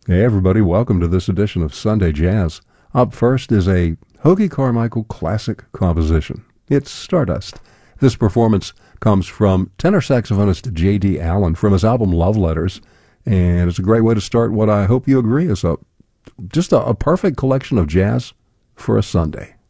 Hey, everybody, welcome to this edition of Sunday Jazz. Up first is a Hoagy Carmichael classic composition. It's Stardust. This performance comes from tenor saxophonist J.D. Allen from his album Love Letters, and it's a great way to start what I hope you agree is just a perfect collection of jazz for a Sunday.